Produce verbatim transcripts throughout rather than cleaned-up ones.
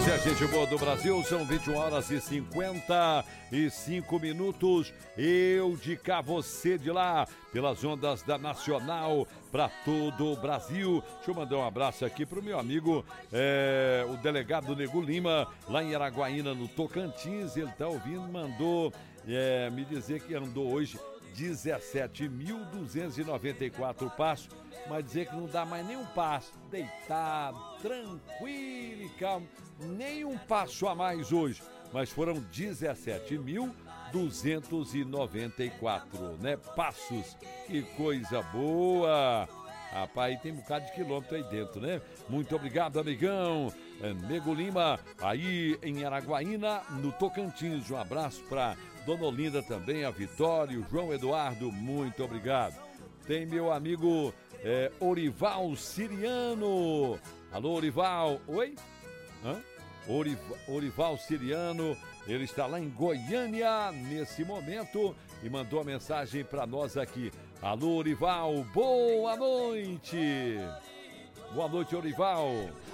Zé, gente boa do Brasil, são vinte e uma horas e cinquenta e cinco minutos. Eu de cá, você de lá, pelas ondas da Nacional, para todo o Brasil. Deixa eu mandar um abraço aqui pro meu amigo, é, o delegado Nego Lima, lá em Araguaína, no Tocantins. Ele tá ouvindo, mandou é, me dizer que andou hoje dezessete mil duzentos e noventa e quatro passos, mas dizer que não dá mais nenhum passo, deitado, tranquilo e calmo, nenhum passo a mais hoje, mas foram dezessete mil duzentos e noventa e quatro, né, passos, que coisa boa. Rapaz, tem um bocado de quilômetro aí dentro, né? Muito obrigado, amigão. É, Nego Lima, aí em Araguaína, no Tocantins. Um abraço para Dona Olinda também, a Vitória, o João Eduardo, muito obrigado. Tem meu amigo é, Orival Siriano. Alô, Orival. Oi? Hã? Orival, Orival Siriano, ele está lá em Goiânia nesse momento e mandou a mensagem para nós aqui. Alô, Orival, boa noite. Boa noite, Orival.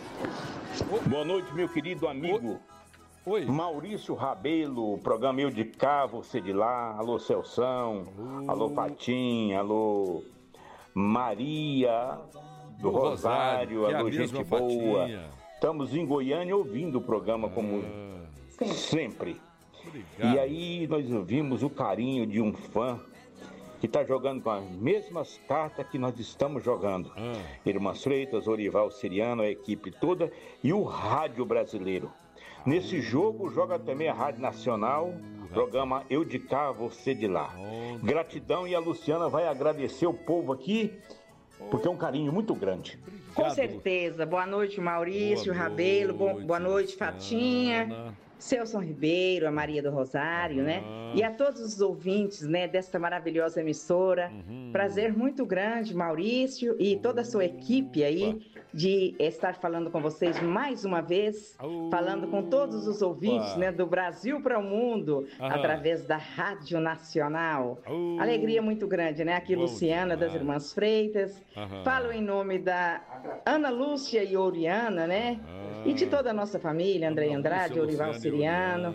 Oh. Boa noite, meu querido amigo. Oi. Maurício Rabelo, programa Eu de Cá, você de lá. Alô, Celção. Uh. Alô, Patinha. Alô, Maria do, do Rosário. Rosário. Alô, gente boa. Fatinha. Estamos em Goiânia ouvindo o programa como ah, sempre. Obrigado. E aí nós ouvimos o carinho de um fã que está jogando com as mesmas cartas que nós estamos jogando. Ah. Irmãs Freitas, Orival Siriano, a equipe toda e o rádio brasileiro. Ah. Nesse jogo joga também a Rádio Nacional, ah. programa Eu de Cá, você de lá. Oh. Gratidão, e a Luciana vai agradecer o povo aqui, porque é um carinho muito grande. Obrigado. Com certeza. Boa noite, Maurício, boa Rabelo. Noite, boa noite, Fatinha. Ana. Celson Ribeiro, a Maria do Rosário, uhum. né? E a todos os ouvintes, né, desta maravilhosa emissora. Uhum. Prazer muito grande, Maurício, e toda a sua equipe aí, de estar falando com vocês mais uma vez, uhum. falando com todos os ouvintes, uhum. né, do Brasil para o mundo, uhum. através da Rádio Nacional. Uhum. Alegria muito grande, né? Aqui, Bom Luciana, demais. Das Irmãs Freitas. Uhum. Falo em nome da Ana Lúcia e Oriana, né? Uhum. E de toda a nossa família, André Andrade, Orival Siriano,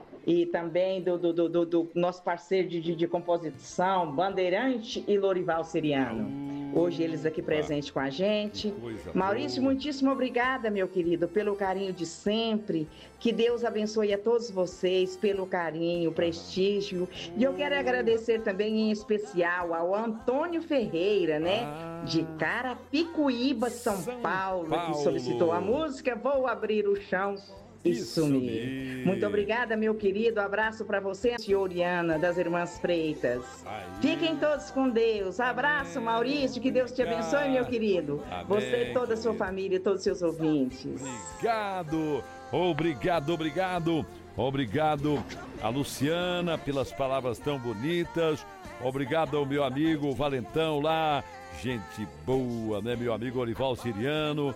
e também do, do, do, do nosso parceiro de, de, de composição, Bandeirante e Lorival Siriano. Uh, Hoje eles aqui presentes com a gente. Maurício, boa. Muitíssimo obrigada, meu querido, pelo carinho de sempre. Que Deus abençoe a todos vocês pelo carinho, prestígio. Uh, e eu quero agradecer também em especial ao Antônio Ferreira, né? Ah, de Carapicuíba, São, São Paulo, Paulo, que solicitou a música Vou Abrir o Chão. Isso, Isso mesmo. mesmo. Muito obrigada, meu querido. Abraço para você, Oriana, das Irmãs Freitas. Aí. Fiquem todos com Deus. Abraço, Amém. Maurício. Que Deus te abençoe, meu querido. Amém. Você, toda a sua família e todos os seus ouvintes. Obrigado. Obrigado, obrigado. Obrigado a Luciana pelas palavras tão bonitas. Obrigado ao meu amigo Valentão lá. Gente boa, né? Meu amigo Orival Siriano.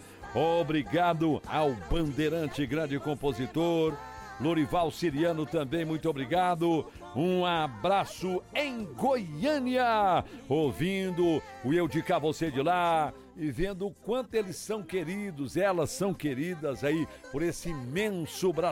Obrigado ao Bandeirante, grande compositor, Lorival Siriano também, muito obrigado. Um abraço em Goiânia, ouvindo o Eu de Cá, você de lá, e vendo o quanto eles são queridos, elas são queridas aí por esse imenso Brasil.